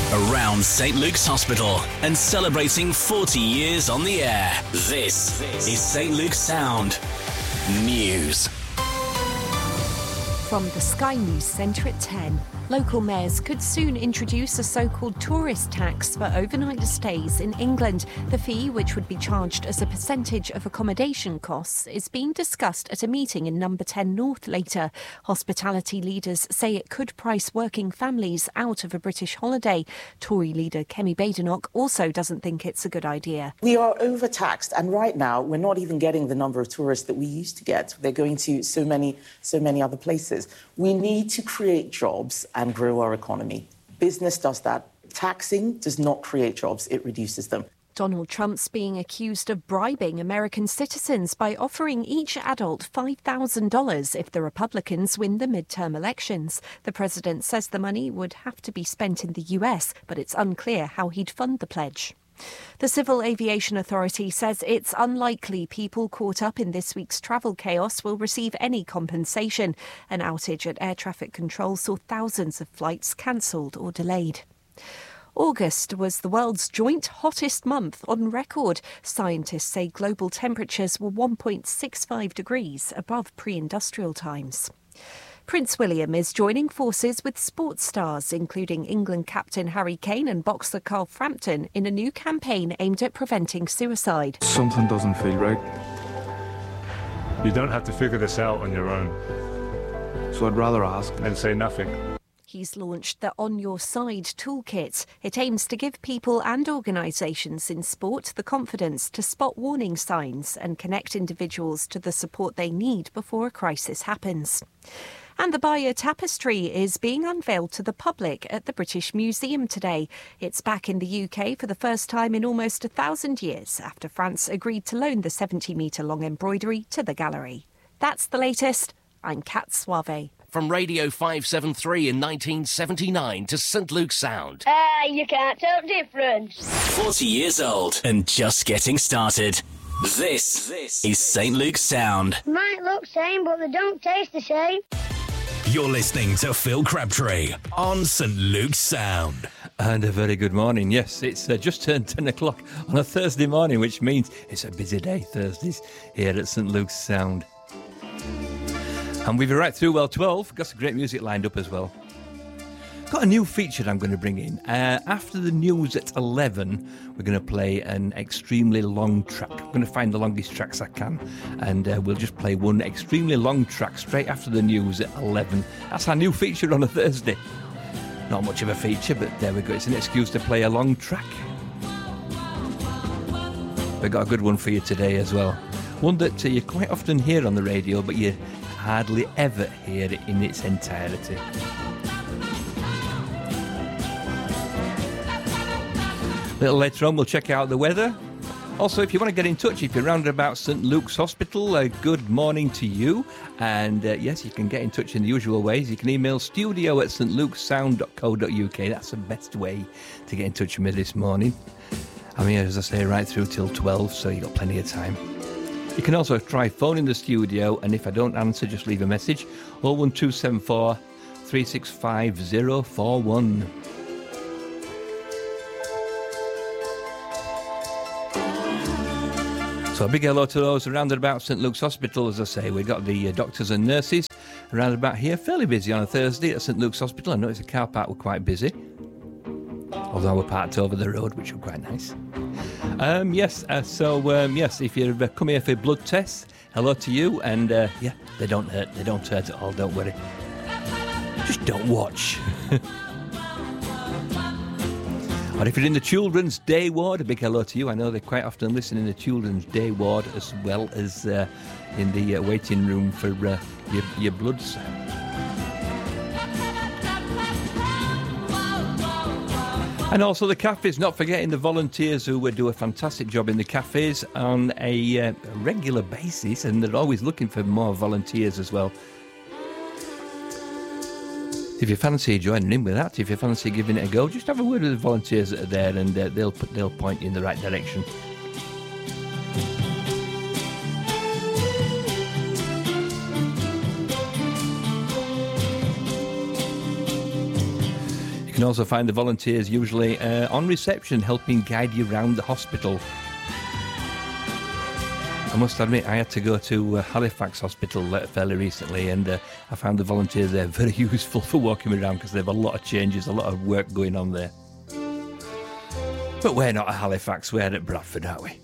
Around St Luke's Hospital and celebrating 40 years on the air. This is St Luke's Sound News. From the Sky News Centre at 10. Local mayors could soon introduce a so-called tourist tax for overnight stays in England. The fee, which would be charged as a percentage of accommodation costs, is being discussed at a meeting in Number 10 North later. Hospitality leaders say it could price working families out of a British holiday. Tory leader Kemi Badenoch also doesn't think it's a good idea. We are overtaxed, and right now we're not even getting the number of tourists that we used to get. They're going to so many other places. We need to create jobs and grow our economy. Business does that. Taxing does not create jobs, it reduces them. Donald Trump's being accused of bribing American citizens by offering each adult $5,000 if the Republicans win the midterm elections. The president says the money would have to be spent in the US, but it's unclear how he'd fund the pledge. The Civil Aviation Authority says it's unlikely people caught up in this week's travel chaos will receive any compensation. An outage at air traffic control saw thousands of flights cancelled or delayed. August was the world's joint hottest month on record. Scientists say global temperatures were 1.65 degrees above pre-industrial times. Prince William is joining forces with sports stars, including England captain Harry Kane and boxer Carl Frampton, in a new campaign aimed at preventing suicide. Something doesn't feel right. You don't have to figure this out on your own. So I'd rather ask and say nothing. He's launched the On Your Side toolkit. It aims to give people and organisations in sport the confidence to spot warning signs and connect individuals to the support they need before a crisis happens. And the Bayeux Tapestry is being unveiled to the public at the British Museum today. It's back in the UK for the first time in almost 1,000 years after France agreed to loan the 70-metre-long embroidery to the gallery. That's the latest. I'm Kat Suave. From Radio 573 in 1979 to St Luke's Sound. You can't tell the difference. 40 years old and just getting started. This is St Luke's Sound. Might look same, but they don't taste the same. You're listening to Phil Crabtree on St Luke's Sound. And a very good morning. Yes, it's just turned 10 o'clock on a Thursday morning, which means it's a busy day, Thursdays, here at St Luke's Sound. And we've been right through, 12. Got some great music lined up as well. Got a new feature I'm going to bring in. After the news at 11, we're going to play an extremely long track. I'm going to find the longest tracks I can, and we'll just play one extremely long track straight after the news at 11. That's our new feature on a Thursday. Not much of a feature, but there we go. It's an excuse to play a long track. We've got a good one for you today as well. One that you quite often hear on the radio, but you hardly ever hear it in its entirety. A little later on, we'll check out the weather. Also, if you want to get in touch, if you're round about St Luke's Hospital, good morning to you. And yes, you can get in touch in the usual ways. You can email studio@stlukessound.co.uk. That's the best way to get in touch with me this morning. I'm here, as I say, right through till 12, so you've got plenty of time. You can also try phoning the studio, and if I don't answer, just leave a message. 01274 365 041. So a big hello to those around about St Luke's Hospital. As I say, we've got the doctors and nurses around about here, fairly busy on a Thursday at St Luke's Hospital. I noticed the car park were quite busy, although we're parked over the road, which was quite nice. Yes, if you've come here for blood tests, hello to you. And yeah, they don't hurt at all, don't worry. Just don't watch. Or if you're in the Children's Day Ward, a big hello to you. I know they quite often listen in the Children's Day Ward as well as in the waiting room for your bloods. And also the cafes, not forgetting the volunteers who do a fantastic job in the cafes on a regular basis, and they're always looking for more volunteers as well. If you fancy joining in with that, if you fancy giving it a go, just have a word with the volunteers that are there, and they'll point you in the right direction. You can also find the volunteers usually on reception, helping guide you around the hospital. I must admit, I had to go to Halifax Hospital fairly recently, and I found the volunteers there very useful for walking me around because they have a lot of changes, a lot of work going on there. But we're not at Halifax, we're at Bradford, aren't we?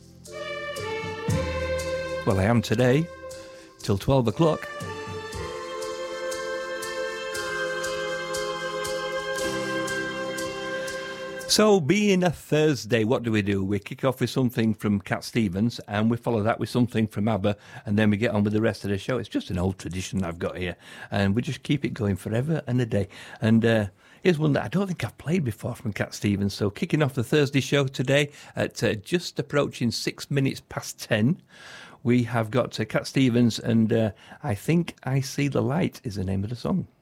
Well, I am today, till 12 o'clock. So, being a Thursday, what do? We kick off with something from Cat Stevens, and we follow that with something from ABBA, and then we get on with the rest of the show. It's just an old tradition I've got here, and we just keep it going forever and a day. And here's one that I don't think I've played before from Cat Stevens. So, kicking off the Thursday show today at just approaching 6 minutes past 10, we have got Cat Stevens, and I Think I See the Light is the name of the song.